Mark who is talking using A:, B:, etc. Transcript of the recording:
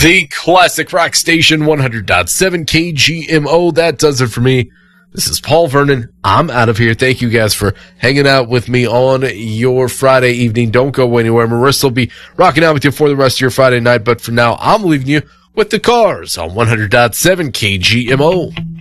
A: The classic rock station 100.7 KGMO. That does it for me. This is Paul Vernon. I'm out of here. Thank you guys for hanging out with me on your Friday evening. Don't go anywhere. Marissa will be rocking out with you for the rest of your Friday night. But for now, I'm leaving you with the Cars on 100.7 KGMO.